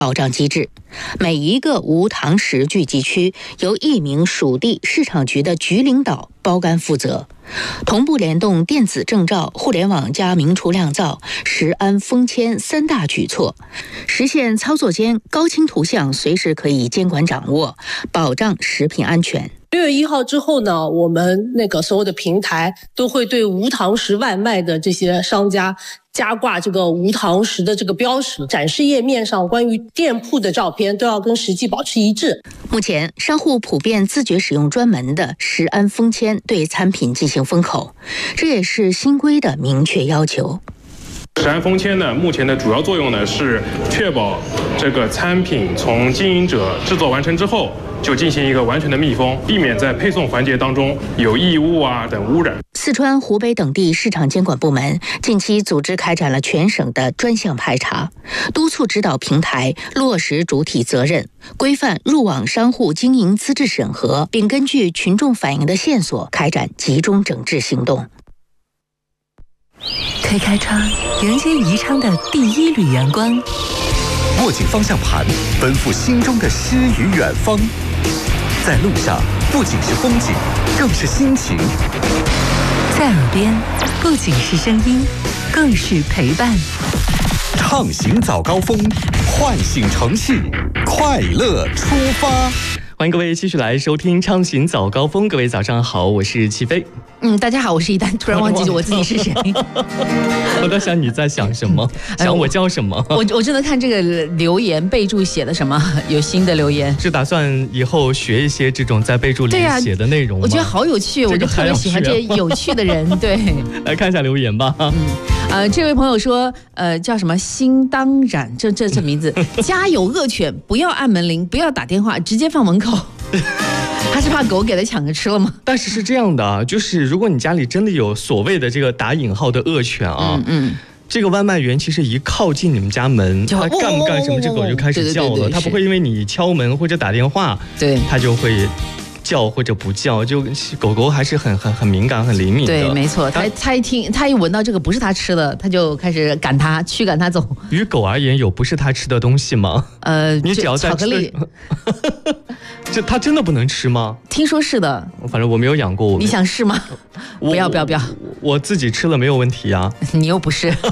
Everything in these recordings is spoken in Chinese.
保障机制。每一个无堂食聚集区由1名属地市场局的局领导包干负责，同步联动电子证照、互联网加明厨亮灶、食安封签3大举措，实现操作间高清图像随时可以监管掌握，保障食品安全。 6月1号之后呢，我们所有的平台都会对无堂食外卖的这些商家加挂这个无堂食的这个标识，展示页面上关于店铺的照片都要跟实际保持一致。 目前，商户普遍自觉使用专门的食安封签对餐品进行封口，这也是新规的明确要求。 食安封签呢，目前的主要作用呢是确保这个餐品从经营者制作完成之后就进行一个完全的密封，避免在配送环节当中有异物等污染。 四川、湖北等地市场监管部门近期组织开展了全省的专项排查，督促指导平台落实主体责任，规范入网商户经营资质审核，并根据群众反映的线索开展集中整治行动。 推开窗，迎接宜昌的第1缕阳光。 握紧方向盘，奔赴心中的诗与远方。在路上，不仅是风景，更是心情。 在耳边，不仅是声音，更是陪伴。 畅行早高峰，唤醒城市，快乐出发。 欢迎各位继续来收听畅行早高峰。各位早上好，我是齐飞。 大家好，我是一丹。突然忘记我自己是谁。 我在想你在想什么，想我叫什么。 我正在看这个留言备注写的什么，有新的留言。 是打算以后学一些这种在备注里写的内容吗？ 我觉得好有趣，我就特别喜欢这些有趣的人。对， 来看一下留言吧。 这位朋友说，叫什么心当然，这名字，家有恶犬，不要按门铃，不要打电话，直接放门口。他是怕狗给他抢着吃了吗？ 但是是这样的啊，就是如果你家里真的有所谓的这个打引号的恶犬啊，这个外卖员其实一靠近你们家门，他干不干什么，这狗就开始叫了。他不会因为你敲门或者打电话， 对，他就会叫或者不叫，就狗狗还是很敏感、很灵敏的。 对，没错，他一闻到这个不是他吃的，他就开始驱赶他走。 于狗而言，有不是他吃的东西吗？你只要在巧克力。 这它真的不能吃吗？ 听说是的， 反正我没有养过。 你想试吗？不要！ 我自己吃了没有问题啊。 你又不是。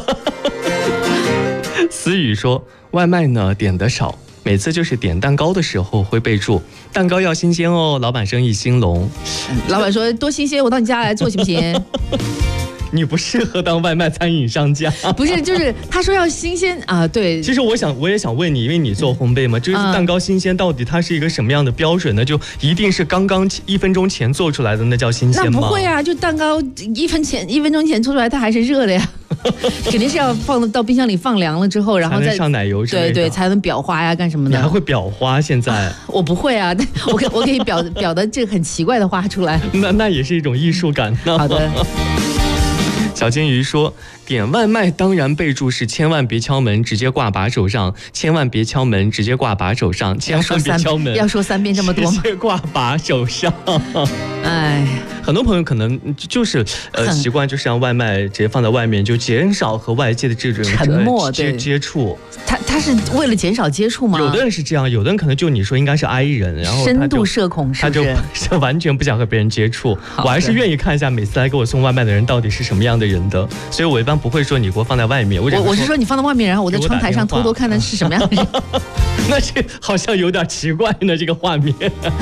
思雨说，外卖呢点得少，每次就是点蛋糕的时候会备注蛋糕要新鲜哦，老板生意兴隆。 老板说多新鲜，我到你家来做行不行？ 你不适合当外卖餐饮商家。 不是，就是他说要新鲜啊，对。 其实我也想问你，因为你做烘焙嘛，就是蛋糕新鲜到底它是一个什么样的标准呢？就一定是刚刚1分钟前做出来的那叫新鲜吗？ 那不会啊，就蛋糕1分钟前做出来，它还是热的呀。肯定是要放到冰箱里放凉了之后，然后再上奶油之类的， 对，才能裱花呀，干什么的？ 你还会裱花？现在我不会啊，我可以裱的这个很奇怪的花出来。 那也是一种艺术感呢。 好的。 小金鱼说，点外卖当然备注是千万别敲门，直接挂把手上，千万别敲门，直接挂把手上，千万别敲门， 要说3遍这么多吗？ 直接挂把手上。 哎， 很多朋友可能就是习惯就是让外卖直接放在外面，就减少和外界的这种沉默接触。 他是为了减少接触吗？ 有的人是这样，有的人可能就你说应该是 I 人，然后深度社恐， 他就完全不想和别人接触。我还是愿意看一下每次来给我送外卖的人到底是什么样的人的，所以我一般不会说你给我放在外面。 我是说你放在外面，然后我在窗台上偷偷看的是什么样的人。 那这好像有点奇怪呢，这个画面。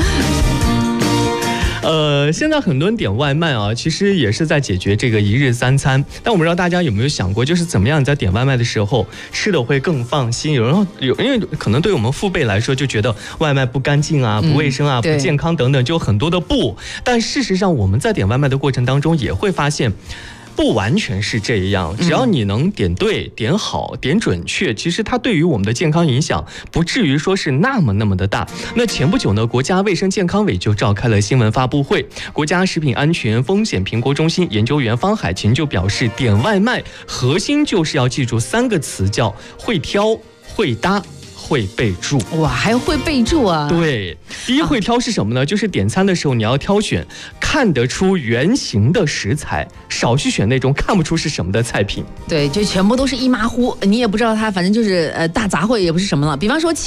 现在很多人点外卖啊，其实也是在解决这个1日3餐。但我不知道大家有没有想过，就是怎么样你在点外卖的时候吃的会更放心。因为可能对我们父辈来说，就觉得外卖不干净啊、不卫生啊、不健康等等，就很多的不。但事实上，我们在点外卖的过程当中也会发现，不完全是这样，只要你能点对、点好、点准确，其实它对于我们的健康影响不至于说是那么的大。那前不久呢，国家卫生健康委就召开了新闻发布会，国家食品安全风险评估中心研究员方海琴就表示，点外卖核心就是要记住3个词，叫会挑、会搭、 会备注。 哇，还会备注啊？ 对，第一会挑是什么呢？就是点餐的时候你要挑选看得出原形的食材，少去选那种看不出是什么的菜品。 对，就全部都是一马虎，你也不知道它，反正就是大杂烩也不是什么了。比方说